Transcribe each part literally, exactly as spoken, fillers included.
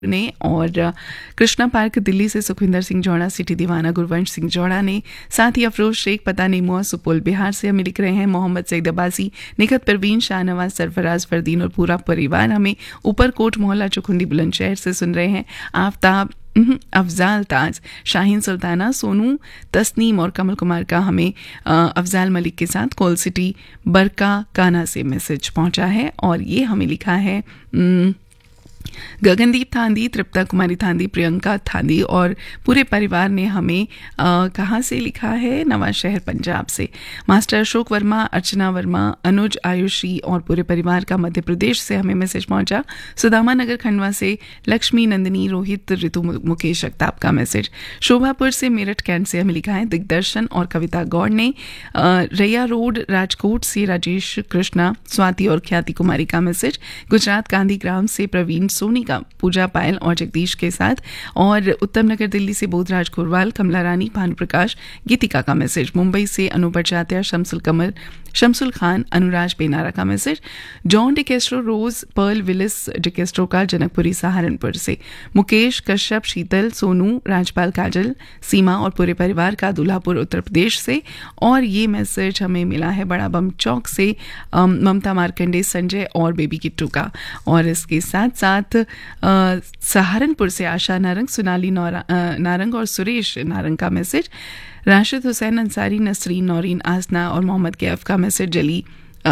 ने और कृष्णा पार्क दिल्ली से सुखविंदर सिंह जौड़ा, सिटी दीवाना गुरवंश सिंह जौड़ा ने, साथ ही अफरोज शेख पता नेमुआ सुपौल बिहार से हमें लिख रहे हैं। मोहम्मद सईद अब्बासी, निखत परवीन, शाहनवाज, सरफराज, फरदीन और पूरा परिवार हमें ऊपरकोट मोहल्ला चुखुंडी बुलंदशहर से सुन रहे हैं। आफ्ताब, अफजाल ताज, शाहीन सुल्ताना, सोनू, तस्नीम और कमल कुमार का हमें अफजाल मलिक के साथ कोल सिटी बरका काना से मैसेज पहुंचा है और ये हमें लिखा है गगनदीप थांदी, तृप्ता कुमारी थांदी, प्रियंका थांदी और पूरे परिवार ने हमें कहाँ से लिखा है, नवा शहर पंजाब से। मास्टर अशोक वर्मा, अर्चना वर्मा, अनुज, आयुषी और पूरे परिवार का मध्य प्रदेश से हमें मैसेज पहुंचा। सुदामा नगर खंडवा से लक्ष्मी, नंदिनी, रोहित, ऋतु, मुकेश अख्ताब का मैसेज। शोभापुर से मेरठ कैंट से हमें लिखा है दिग्दर्शन और कविता गौड़ ने। रैया रोड राजकोट से राजेश कृष्णा, स्वाति और ख्याति कुमारी का मैसेज। गुजरात गांधी ग्राम से प्रवीण सोनी का पूजा पायल और जगदीश के साथ। और उत्तम नगर दिल्ली से बोधराज कुरवाल, कमला रानी, भानु प्रकाश, गीतिका का मैसेज। मुंबई से अनुभव जात्या, शमसुल कमर, शमसुल खान, अनुराज बेनारा का मैसेज। जॉन डिकेस्ट्रो, रोज, पर्ल विलिस डिकेस्ट्रो का जनकपुरी सहारनपुर से। मुकेश कश्यप, शीतल, सोनू, राजपाल, काजल, सीमा और पूरे परिवार का दूल्हापुर उत्तर प्रदेश से। और ये मैसेज हमें मिला है बड़ा बम चौक से ममता मार्कंडे, संजय और बेबी किट्टू का। और इसके साथ साथ सहारनपुर से आशा नारंग, सोनाली नारंग और सुरेश नारंग का मैसेज। राशिद हुसैन अंसारी, नसरीन, नौरीन, आसना और मोहम्मद कैफ का मैसेज जली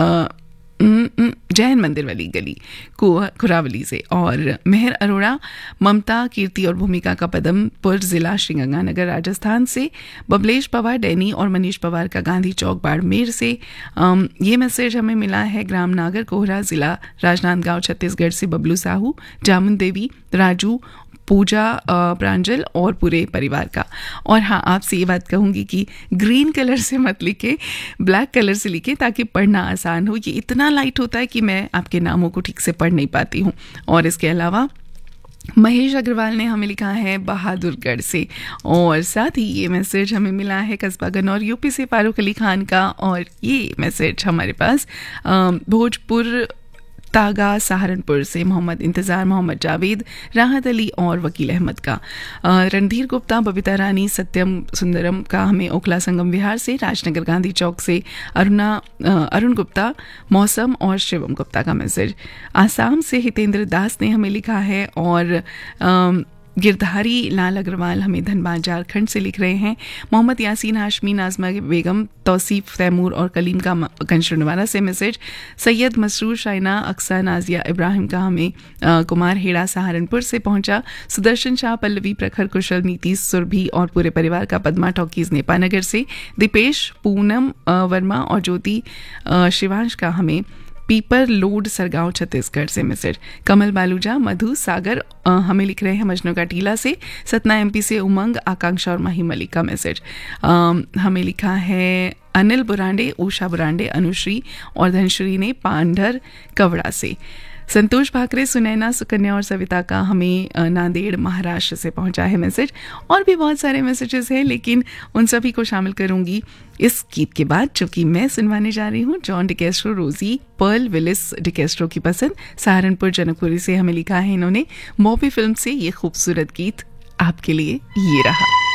जैन मंदिर वाली गली खुरावली से। और मेहर अरोड़ा, ममता, कीर्ति और भूमिका का पदमपुर जिला श्रीगंगानगर राजस्थान से। बबलेश पवार, डैनी और मनीष पवार का गांधी चौक बाड़मेर से। ये मैसेज हमें मिला है ग्राम नागर कोहरा, जिला राजनांदगांव छत्तीसगढ़ से। बबलू साहू, जामुन देवी, राजू, पूजा, प्रांजल और पूरे परिवार का। और हाँ, आपसे ये बात कहूँगी कि ग्रीन कलर से मत लिखे, ब्लैक कलर से लिखे ताकि पढ़ना आसान हो। ये इतना लाइट होता है कि मैं आपके नामों को ठीक से पढ़ नहीं पाती हूँ। और इसके अलावा महेश अग्रवाल ने हमें लिखा है बहादुरगढ़ से। और साथ ही ये मैसेज हमें मिला है कस्बा गन्नौर यूपी से फारूक अली खान का। और ये मैसेज हमारे पास भोजपुर तागा सहारनपुर से मोहम्मद इंतजार, मोहम्मद जावेद, राहत अली और वकील अहमद का। रणधीर गुप्ता, बबीता रानी, सत्यम सुंदरम का हमें ओखला संगम विहार से। राजनगर गांधी चौक से अरुणा अरुण गुप्ता, मौसम और शिवम गुप्ता का मैसेज। आसाम से हितेंद्र दास ने हमें लिखा है। और आ, गिरधारी लाल अग्रवाल हमें धनबाद झारखंड से लिख रहे हैं। मोहम्मद यासीन हाशमी, नाजमा बेगम, तौसीफ तैमूर और कलीम का कंशनवाला से मैसेज। सैयद मसरूर, शाइना, अक्सा, नाजिया इब्राहिम का हमें आ, कुमार हेड़ा सहारनपुर से पहुंचा। सुदर्शन शाह, पल्लवी, प्रखर, कुशल, नीति, सुरभि और पूरे परिवार का पद्मा टॉकीज नेपानगर से। दीपेश, पूनम वर्मा और ज्योति शिवांश का हमें पीपर लोड सरगांव छत्तीसगढ़ से मैसेज। कमल बालूजा, मधु, सागर आ, हमें लिख रहे हैं मजनू का टीला से। सतना एमपी से उमंग, आकांक्षा और माही मलिक का मैसेज। आ, हमें लिखा है अनिल बुरांडे, उषा बुरांडे, अनुश्री और धनश्री ने पांढर कवड़ा से। संतोष भाकरे, सुनैना, सुकन्या और सविता का हमें नांदेड़ महाराष्ट्र से पहुंचा है मैसेज। और भी बहुत सारे मैसेजेस हैं, लेकिन उन सभी को शामिल करूंगी इस गीत के बाद, जो कि मैं सुनवाने जा रही हूँ। जॉन डिकेस्ट्रो, रोजी, पर्ल विलिस डिकेस्ट्रो की पसंद। सहारनपुर जनकपुरी से हमें लिखा है इन्होंने। बॉबी फिल्म से ये खूबसूरत गीत आपके लिए ये रहा।